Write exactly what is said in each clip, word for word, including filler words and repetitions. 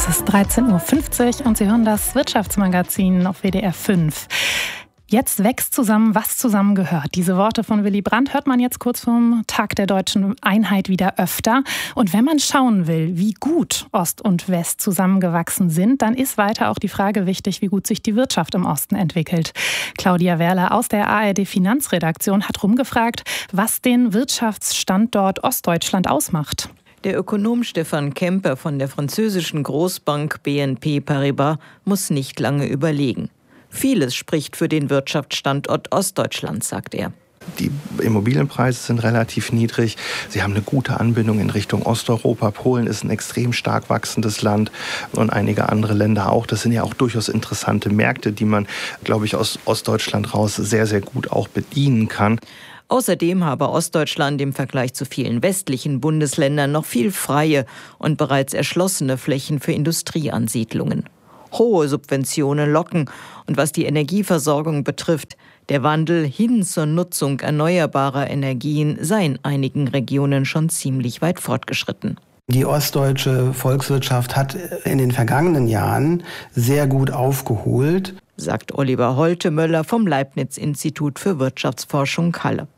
Es ist dreizehn Uhr fünfzig und Sie hören das Wirtschaftsmagazin auf W D R fünf. Jetzt wächst zusammen, was zusammengehört. Diese Worte von Willy Brandt hört man jetzt kurz vorm Tag der deutschen Einheit wieder öfter. Und wenn man schauen will, wie gut Ost und West zusammengewachsen sind, dann ist weiter auch die Frage wichtig, wie gut sich die Wirtschaft im Osten entwickelt. Claudia Werle aus der A R D-Finanzredaktion hat rumgefragt, was den Wirtschaftsstandort Ostdeutschland ausmacht. Der Ökonom Stefan Kemper von der französischen Großbank B N P Paribas muss nicht lange überlegen. Vieles spricht für den Wirtschaftsstandort Ostdeutschland, sagt er. Die Immobilienpreise sind relativ niedrig. Sie haben eine gute Anbindung in Richtung Osteuropa. Polen ist ein extrem stark wachsendes Land und einige andere Länder auch. Das sind ja auch durchaus interessante Märkte, die man, glaube ich, aus Ostdeutschland raus sehr, sehr gut auch bedienen kann. Außerdem habe Ostdeutschland im Vergleich zu vielen westlichen Bundesländern noch viel freie und bereits erschlossene Flächen für Industrieansiedlungen. Hohe Subventionen locken und was die Energieversorgung betrifft, der Wandel hin zur Nutzung erneuerbarer Energien sei in einigen Regionen schon ziemlich weit fortgeschritten. Die ostdeutsche Volkswirtschaft hat in den vergangenen Jahren sehr gut aufgeholt, sagt Oliver Holtemöller vom Leibniz-Institut für Wirtschaftsforschung Halle.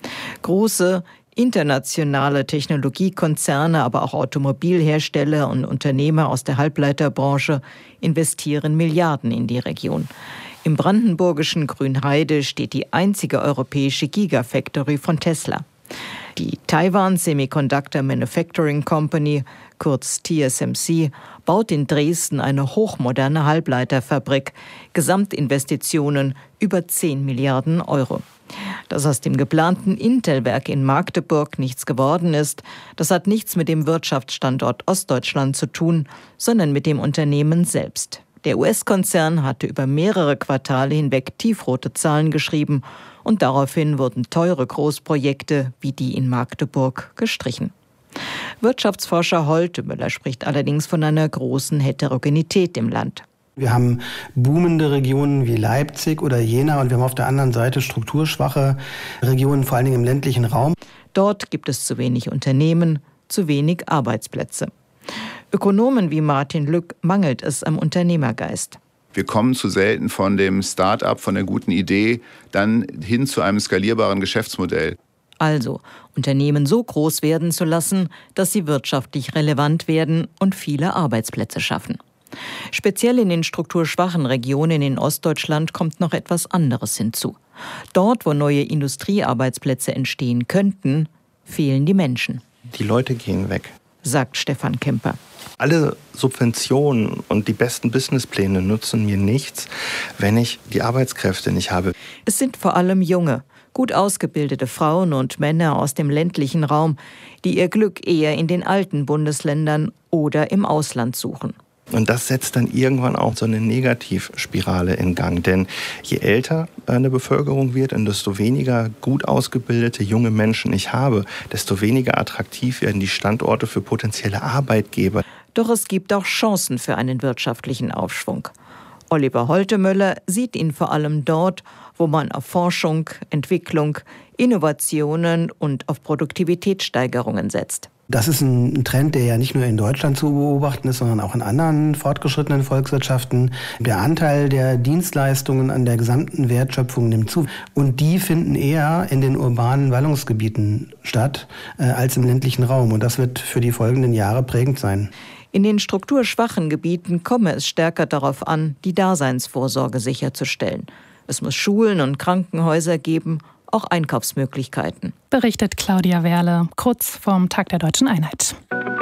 Große internationale Technologiekonzerne, aber auch Automobilhersteller und Unternehmer aus der Halbleiterbranche investieren Milliarden in die Region. Im brandenburgischen Grünheide steht die einzige europäische Gigafactory von Tesla. Die Taiwan Semiconductor Manufacturing Company, kurz T S M C, baut in Dresden eine hochmoderne Halbleiterfabrik. Gesamtinvestitionen über zehn Milliarden Euro. Dass aus dem geplanten Intel-Werk in Magdeburg nichts geworden ist, das hat nichts mit dem Wirtschaftsstandort Ostdeutschland zu tun, sondern mit dem Unternehmen selbst. Der U S-Konzern hatte über mehrere Quartale hinweg tiefrote Zahlen geschrieben und daraufhin wurden teure Großprojekte wie die in Magdeburg gestrichen. Wirtschaftsforscher Holtemöller spricht allerdings von einer großen Heterogenität im Land. Wir haben boomende Regionen wie Leipzig oder Jena und wir haben auf der anderen Seite strukturschwache Regionen, vor allen Dingen im ländlichen Raum. Dort gibt es zu wenig Unternehmen, zu wenig Arbeitsplätze. Ökonomen wie Martin Lück mangelt es am Unternehmergeist. Wir kommen zu selten von dem Start-up, von der guten Idee, dann hin zu einem skalierbaren Geschäftsmodell. Also, Unternehmen so groß werden zu lassen, dass sie wirtschaftlich relevant werden und viele Arbeitsplätze schaffen. Speziell in den strukturschwachen Regionen in Ostdeutschland kommt noch etwas anderes hinzu. Dort, wo neue Industriearbeitsplätze entstehen könnten, fehlen die Menschen. Die Leute gehen weg, sagt Stefan Kemper. Alle Subventionen und die besten Businesspläne nutzen mir nichts, wenn ich die Arbeitskräfte nicht habe. Es sind vor allem junge, gut ausgebildete Frauen und Männer aus dem ländlichen Raum, die ihr Glück eher in den alten Bundesländern oder im Ausland suchen. Und das setzt dann irgendwann auch so eine Negativspirale in Gang. Denn je älter eine Bevölkerung wird und desto weniger gut ausgebildete junge Menschen ich habe, desto weniger attraktiv werden die Standorte für potenzielle Arbeitgeber. Doch es gibt auch Chancen für einen wirtschaftlichen Aufschwung. Oliver Holtemöller sieht ihn vor allem dort, wo man auf Forschung, Entwicklung, Innovationen und auf Produktivitätssteigerungen setzt. Das ist ein Trend, der ja nicht nur in Deutschland zu beobachten ist, sondern auch in anderen fortgeschrittenen Volkswirtschaften. Der Anteil der Dienstleistungen an der gesamten Wertschöpfung nimmt zu. Und die finden eher in den urbanen Ballungsgebieten statt äh, als im ländlichen Raum. Und das wird für die folgenden Jahre prägend sein. In den strukturschwachen Gebieten komme es stärker darauf an, die Daseinsvorsorge sicherzustellen. Es muss Schulen und Krankenhäuser geben, auch Einkaufsmöglichkeiten. Berichtet Claudia Werle kurz vorm Tag der deutschen Einheit.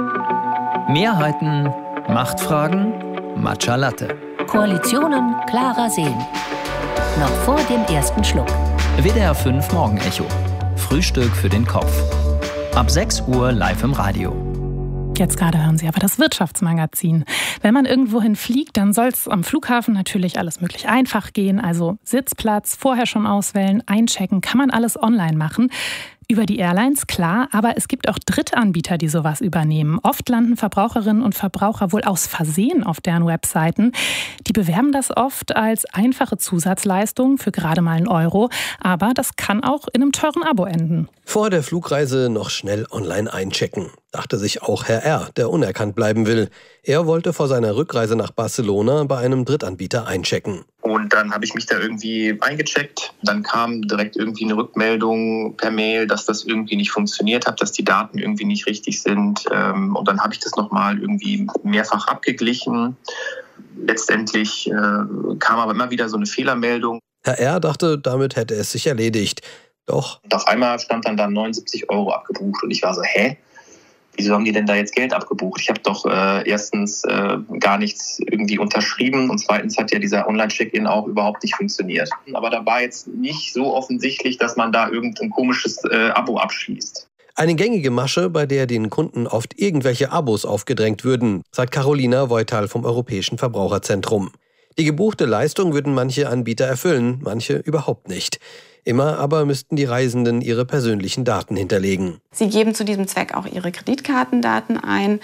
Mehrheiten, Machtfragen, Matcha Latte. Koalitionen klarer sehen. Noch vor dem ersten Schluck. W D R fünf Morgenecho. Frühstück für den Kopf. Ab sechs Uhr live im Radio. Jetzt gerade hören Sie aber das Wirtschaftsmagazin. Wenn man irgendwohin fliegt, dann soll es am Flughafen natürlich alles möglich einfach gehen. Also Sitzplatz, vorher schon auswählen, einchecken, kann man alles online machen. Über die Airlines, klar, aber es gibt auch Drittanbieter, die sowas übernehmen. Oft landen Verbraucherinnen und Verbraucher wohl aus Versehen auf deren Webseiten. Die bewerben das oft als einfache Zusatzleistung für gerade mal einen Euro, aber das kann auch in einem teuren Abo enden. Vor der Flugreise noch schnell online einchecken, dachte sich auch Herr R., der unerkannt bleiben will. Er wollte vor seiner Rückreise nach Barcelona bei einem Drittanbieter einchecken. Und dann habe ich mich da irgendwie eingecheckt. Dann kam direkt irgendwie eine Rückmeldung per Mail, dass das irgendwie nicht funktioniert hat, dass die Daten irgendwie nicht richtig sind. Und dann habe ich das nochmal irgendwie mehrfach abgeglichen. Letztendlich kam aber immer wieder so eine Fehlermeldung. Herr R. dachte, damit hätte es sich erledigt. Doch. Und auf einmal stand dann da neunundsiebzig Euro abgebucht und ich war so, hä? Wieso haben die denn da jetzt Geld abgebucht? Ich habe doch äh, erstens äh, gar nichts irgendwie unterschrieben und zweitens hat ja dieser Online-Check-In auch überhaupt nicht funktioniert. Aber da war jetzt nicht so offensichtlich, dass man da irgendein komisches äh, Abo abschließt. Eine gängige Masche, bei der den Kunden oft irgendwelche Abos aufgedrängt würden, sagt Carolina Voital vom Europäischen Verbraucherzentrum. Die gebuchte Leistung würden manche Anbieter erfüllen, manche überhaupt nicht. Immer aber müssten die Reisenden ihre persönlichen Daten hinterlegen. Sie geben zu diesem Zweck auch ihre Kreditkartendaten ein.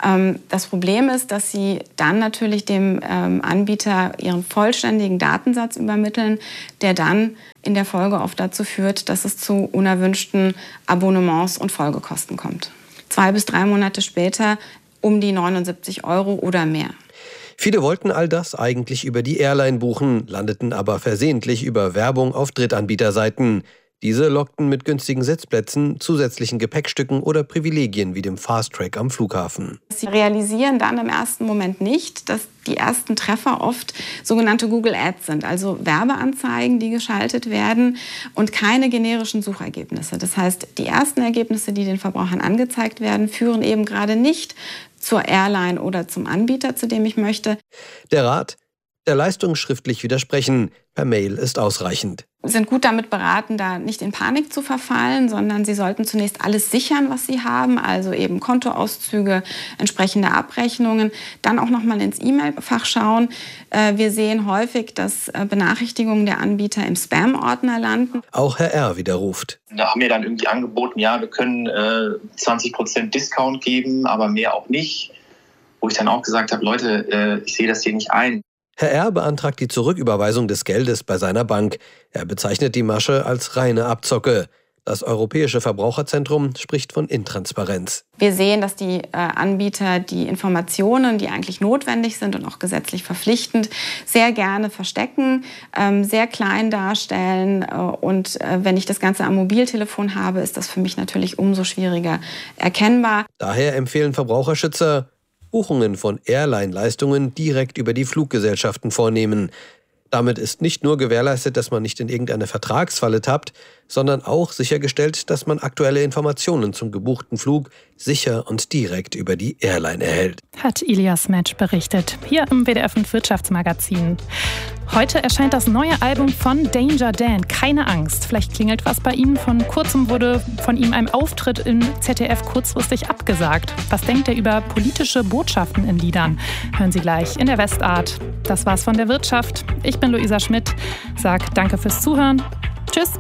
Das Problem ist, dass sie dann natürlich dem Anbieter ihren vollständigen Datensatz übermitteln, der dann in der Folge oft dazu führt, dass es zu unerwünschten Abonnements und Folgekosten kommt. Zwei bis drei Monate später um die neunundsiebzig Euro oder mehr. Viele wollten all das eigentlich über die Airline buchen, landeten aber versehentlich über Werbung auf Drittanbieterseiten. Diese lockten mit günstigen Sitzplätzen, zusätzlichen Gepäckstücken oder Privilegien wie dem Fast Track am Flughafen. Sie realisieren dann im ersten Moment nicht, dass die ersten Treffer oft sogenannte Google Ads sind, also Werbeanzeigen, die geschaltet werden und keine generischen Suchergebnisse. Das heißt, die ersten Ergebnisse, die den Verbrauchern angezeigt werden, führen eben gerade nicht zur Airline oder zum Anbieter, zu dem ich möchte. Der Rat: der Leistung schriftlich widersprechen. Per Mail ist ausreichend. Sie sind gut damit beraten, da nicht in Panik zu verfallen, sondern Sie sollten zunächst alles sichern, was Sie haben, also eben Kontoauszüge, entsprechende Abrechnungen, dann auch noch mal ins E-Mail-Fach schauen. Wir sehen häufig, dass Benachrichtigungen der Anbieter im Spam-Ordner landen. Auch Herr R. widerruft. Da haben wir dann irgendwie angeboten, ja, wir können äh, zwanzig Prozent Discount geben, aber mehr auch nicht. Wo ich dann auch gesagt habe, Leute, äh, ich sehe das hier nicht ein. Herr R. beantragt die Zurücküberweisung des Geldes bei seiner Bank. Er bezeichnet die Masche als reine Abzocke. Das Europäische Verbraucherzentrum spricht von Intransparenz. Wir sehen, dass die äh, Anbieter die Informationen, die eigentlich notwendig sind und auch gesetzlich verpflichtend, sehr gerne verstecken, ähm, sehr klein darstellen. Äh, und äh, wenn ich das Ganze am Mobiltelefon habe, ist das für mich natürlich umso schwieriger erkennbar. Daher empfehlen Verbraucherschützer, Buchungen von Airline-Leistungen direkt über die Fluggesellschaften vornehmen. Damit ist nicht nur gewährleistet, dass man nicht in irgendeine Vertragsfalle tappt, sondern auch sichergestellt, dass man aktuelle Informationen zum gebuchten Flug sicher und direkt über die Airline erhält. Hat Ilias Metsch berichtet, hier im W D R fünf Wirtschaftsmagazin. Heute erscheint das neue Album von Danger Dan, Keine Angst. Vielleicht klingelt was bei Ihnen. Vor kurzem wurde von ihm ein Auftritt im Z D F kurzfristig abgesagt. Was denkt er über politische Botschaften in Liedern? Hören Sie gleich in der Westart. Das war's von der Wirtschaft. Ich bin Luisa Schmidt, sag danke fürs Zuhören. Tschüss.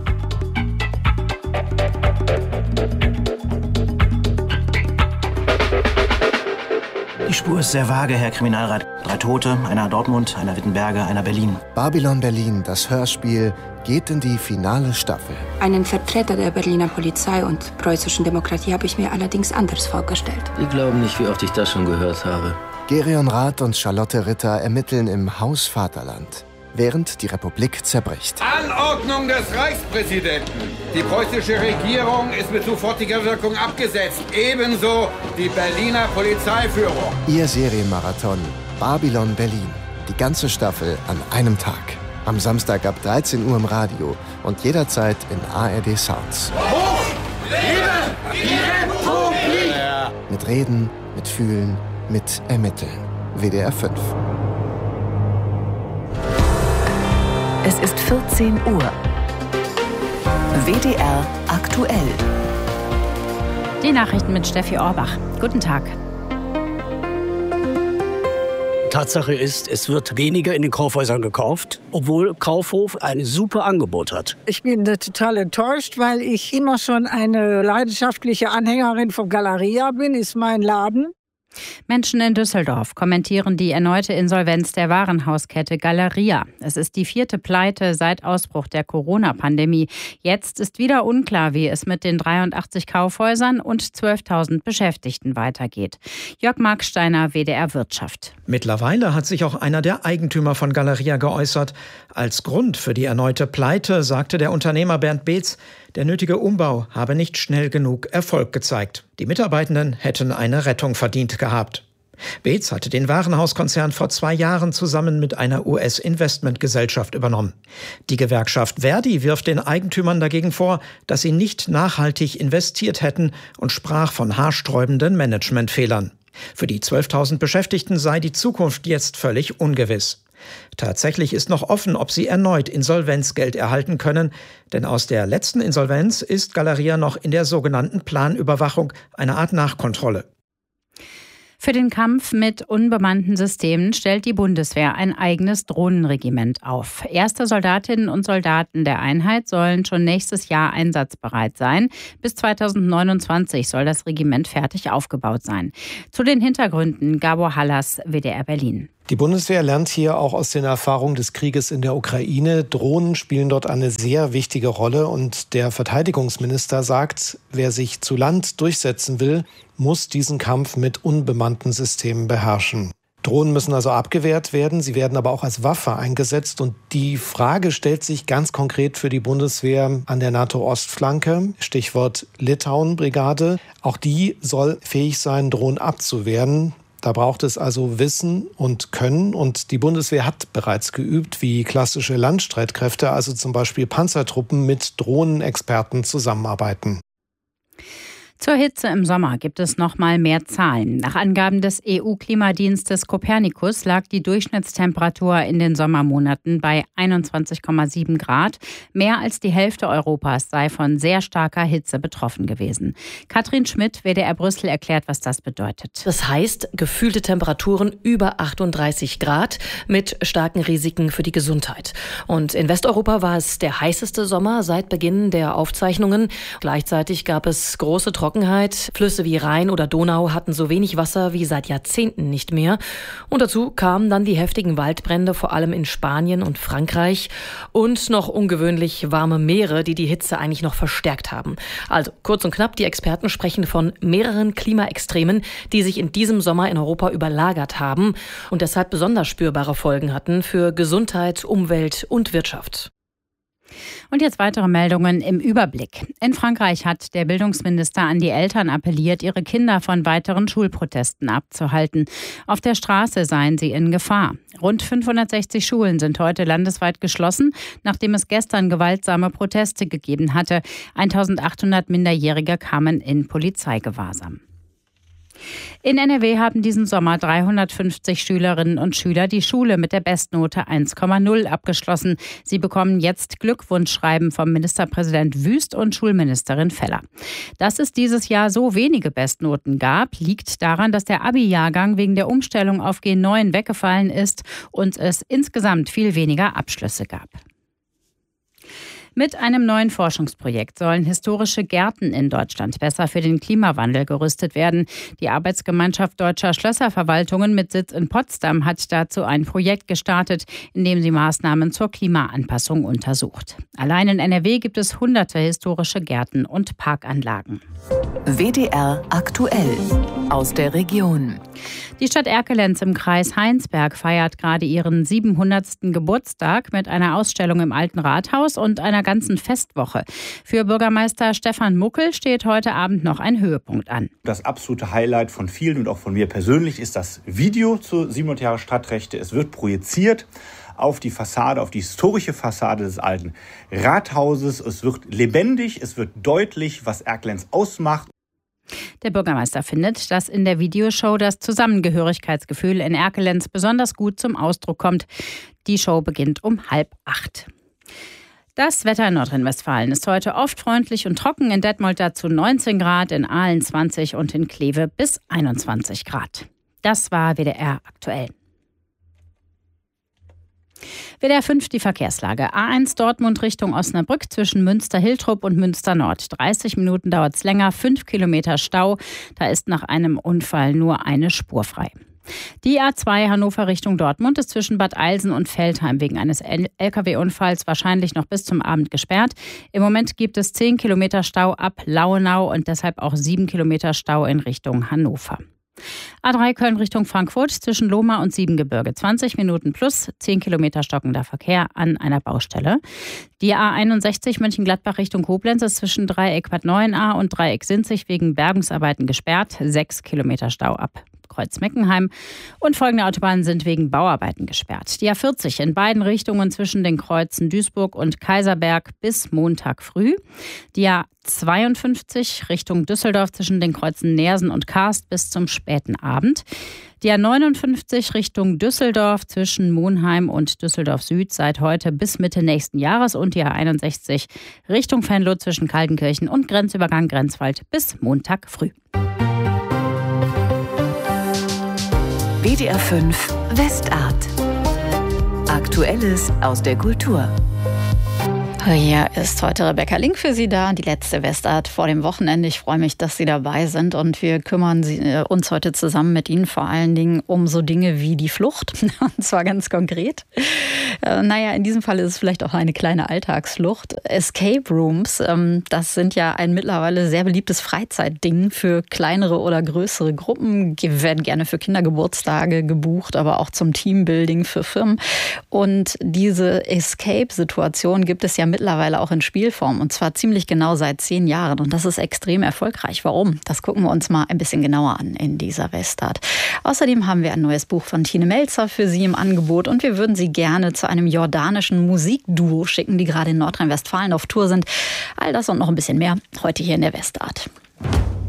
Die Spur ist sehr vage, Herr Kriminalrat. Drei Tote, einer Dortmund, einer Wittenberge, einer Berlin. Babylon Berlin, das Hörspiel, geht in die finale Staffel. Einen Vertreter der Berliner Polizei und preußischen Demokratie habe ich mir allerdings anders vorgestellt. Sie glauben nicht, wie oft ich das schon gehört habe. Gereon Rath und Charlotte Ritter ermitteln im Haus Vaterland, während die Republik zerbricht. Anordnung des Reichspräsidenten. Die preußische Regierung ist mit sofortiger Wirkung abgesetzt. Ebenso die Berliner Polizeiführung. Ihr Serienmarathon Babylon Berlin. Die ganze Staffel an einem Tag. Am Samstag ab dreizehn Uhr im Radio und jederzeit in A R D Sounds. Hoch! Lebe die Republik! Mit Reden, mit Fühlen, mit Ermitteln. W D R fünf. Es ist vierzehn Uhr. W D R aktuell. Die Nachrichten mit Steffi Orbach. Guten Tag. Tatsache ist, es wird weniger in den Kaufhäusern gekauft, obwohl Kaufhof ein super Angebot hat. Ich bin total enttäuscht, weil ich immer schon eine leidenschaftliche Anhängerin von Galeria bin, ist mein Laden. Menschen in Düsseldorf kommentieren die erneute Insolvenz der Warenhauskette Galeria. Es ist die vierte Pleite seit Ausbruch der Corona-Pandemie. Jetzt ist wieder unklar, wie es mit den dreiundachtzig Kaufhäusern und zwölftausend Beschäftigten weitergeht. Jörg Marksteiner, W D R Wirtschaft. Mittlerweile hat sich auch einer der Eigentümer von Galeria geäußert. Als Grund für die erneute Pleite sagte der Unternehmer Bernd Beetz, der nötige Umbau habe nicht schnell genug Erfolg gezeigt. Die Mitarbeitenden hätten eine Rettung verdient gehabt. Beetz hatte den Warenhauskonzern vor zwei Jahren zusammen mit einer U S-Investmentgesellschaft übernommen. Die Gewerkschaft Verdi wirft den Eigentümern dagegen vor, dass sie nicht nachhaltig investiert hätten und sprach von haarsträubenden Managementfehlern. Für die zwölftausend Beschäftigten sei die Zukunft jetzt völlig ungewiss. Tatsächlich ist noch offen, ob sie erneut Insolvenzgeld erhalten können, denn aus der letzten Insolvenz ist Galeria noch in der sogenannten Planüberwachung, eine Art Nachkontrolle. Für den Kampf mit unbemannten Systemen stellt die Bundeswehr ein eigenes Drohnenregiment auf. Erste Soldatinnen und Soldaten der Einheit sollen schon nächstes Jahr einsatzbereit sein. Bis zweitausendneunundzwanzig soll das Regiment fertig aufgebaut sein. Zu den Hintergründen Gabor Hallas, W D R Berlin. Die Bundeswehr lernt hier auch aus den Erfahrungen des Krieges in der Ukraine. Drohnen spielen dort eine sehr wichtige Rolle. Und der Verteidigungsminister sagt, wer sich zu Land durchsetzen will, muss diesen Kampf mit unbemannten Systemen beherrschen. Drohnen müssen also abgewehrt werden, sie werden aber auch als Waffe eingesetzt. Und die Frage stellt sich ganz konkret für die Bundeswehr an der NATO-Ostflanke, Stichwort Litauen-Brigade. Auch die soll fähig sein, Drohnen abzuwehren. Da braucht es also Wissen und Können. Und die Bundeswehr hat bereits geübt, wie klassische Landstreitkräfte, also zum Beispiel Panzertruppen, mit Drohnenexperten zusammenarbeiten. Zur Hitze im Sommer gibt es noch mal mehr Zahlen. Nach Angaben des E U-Klimadienstes Copernicus lag die Durchschnittstemperatur in den Sommermonaten bei einundzwanzig Komma sieben Grad. Mehr als die Hälfte Europas sei von sehr starker Hitze betroffen gewesen. Katrin Schmidt, W D R Brüssel, erklärt, was das bedeutet. Das heißt, gefühlte Temperaturen über achtunddreißig Grad mit starken Risiken für die Gesundheit. Und in Westeuropa war es der heißeste Sommer seit Beginn der Aufzeichnungen. Gleichzeitig gab es große Trockenheit. Flüsse wie Rhein oder Donau hatten so wenig Wasser wie seit Jahrzehnten nicht mehr. Und dazu kamen dann die heftigen Waldbrände, vor allem in Spanien und Frankreich. Und noch ungewöhnlich warme Meere, die die Hitze eigentlich noch verstärkt haben. Also kurz und knapp, die Experten sprechen von mehreren Klimaextremen, die sich in diesem Sommer in Europa überlagert haben und deshalb besonders spürbare Folgen hatten für Gesundheit, Umwelt und Wirtschaft. Und jetzt weitere Meldungen im Überblick. In Frankreich hat der Bildungsminister an die Eltern appelliert, ihre Kinder von weiteren Schulprotesten abzuhalten. Auf der Straße seien sie in Gefahr. Rund fünfhundertsechzig Schulen sind heute landesweit geschlossen, nachdem es gestern gewaltsame Proteste gegeben hatte. eintausendachthundert Minderjährige kamen in Polizeigewahrsam. In N R W haben diesen Sommer dreihundertfünfzig Schülerinnen und Schüler die Schule mit der Bestnote eins Komma null abgeschlossen. Sie bekommen jetzt Glückwunschschreiben vom Ministerpräsident Wüst und Schulministerin Feller. Dass es dieses Jahr so wenige Bestnoten gab, liegt daran, dass der Abi-Jahrgang wegen der Umstellung auf G neun weggefallen ist und es insgesamt viel weniger Abschlüsse gab. Mit einem neuen Forschungsprojekt sollen historische Gärten in Deutschland besser für den Klimawandel gerüstet werden. Die Arbeitsgemeinschaft Deutscher Schlösserverwaltungen mit Sitz in Potsdam hat dazu ein Projekt gestartet, in dem sie Maßnahmen zur Klimaanpassung untersucht. Allein in N R W gibt es hunderte historische Gärten und Parkanlagen. W D R aktuell aus der Region. Die Stadt Erkelenz im Kreis Heinsberg feiert gerade ihren siebenhundertsten Geburtstag mit einer Ausstellung im Alten Rathaus und einer ganzen Festwoche. Für Bürgermeister Stefan Muckel steht heute Abend noch ein Höhepunkt an. Das absolute Highlight von vielen und auch von mir persönlich ist das Video zu siebenhundert Jahre Stadtrechte. Es wird projiziert auf die Fassade, auf die historische Fassade des Alten Rathauses. Es wird lebendig, es wird deutlich, was Erkelenz ausmacht. Der Bürgermeister findet, dass in der Videoshow das Zusammengehörigkeitsgefühl in Erkelenz besonders gut zum Ausdruck kommt. Die Show beginnt um halb acht. Das Wetter in Nordrhein-Westfalen ist heute oft freundlich und trocken. In Detmold dazu neunzehn Grad, in Aalen zwanzig und in Kleve bis einundzwanzig Grad. Das war W D R aktuell. W D R fünf die Verkehrslage. A eins Dortmund Richtung Osnabrück zwischen Münster-Hiltrup und Münster-Nord. dreißig Minuten dauert es länger, fünf Kilometer Stau. Da ist nach einem Unfall nur eine Spur frei. Die A zwei Hannover Richtung Dortmund ist zwischen Bad Eilsen und Veltheim wegen eines L K W-Unfalls wahrscheinlich noch bis zum Abend gesperrt. Im Moment gibt es zehn Kilometer Stau ab Lauenau und deshalb auch sieben Kilometer Stau in Richtung Hannover. A drei Köln Richtung Frankfurt zwischen Lohmar und Siebengebirge. zwanzig Minuten plus, zehn Kilometer stockender Verkehr an einer Baustelle. Die A einundsechzig Mönchengladbach Richtung Koblenz ist zwischen Dreieck Bad Neuenahr und Dreieck Sinzig wegen Bergungsarbeiten gesperrt. sechs Kilometer Stau ab Kreuz-Meckenheim. Und folgende Autobahnen sind wegen Bauarbeiten gesperrt. Die A vierzig in beiden Richtungen zwischen den Kreuzen Duisburg und Kaiserberg bis Montag früh. Die A zweiundfünfzig Richtung Düsseldorf zwischen den Kreuzen Neersen und Karst bis zum späten Abend. Die A neunundfünfzig Richtung Düsseldorf zwischen Monheim und Düsseldorf Süd seit heute bis Mitte nächsten Jahres und die A einundsechzig Richtung Venlo zwischen Kaltenkirchen und Grenzübergang Grenzwald bis Montag früh. W D R fünf Westart. Aktuelles aus der Kultur. Hier ist heute Rebecca Link für Sie da, die letzte Westart vor dem Wochenende. Ich freue mich, dass Sie dabei sind und wir kümmern uns heute zusammen mit Ihnen vor allen Dingen um so Dinge wie die Flucht, und zwar ganz konkret. Naja, in diesem Fall ist es vielleicht auch eine kleine Alltagsflucht. Escape Rooms, das sind ja ein mittlerweile sehr beliebtes Freizeitding für kleinere oder größere Gruppen. Die werden gerne für Kindergeburtstage gebucht, aber auch zum Teambuilding für Firmen. Und diese Escape-Situation gibt es ja mittlerweile auch in Spielform und zwar ziemlich genau seit zehn Jahren und das ist extrem erfolgreich. Warum? Das gucken wir uns mal ein bisschen genauer an in dieser Westart. Außerdem haben wir ein neues Buch von Tine Melzer für Sie im Angebot und wir würden Sie gerne zu einem jordanischen Musikduo schicken, die gerade in Nordrhein-Westfalen auf Tour sind. All das und noch ein bisschen mehr heute hier in der Westart.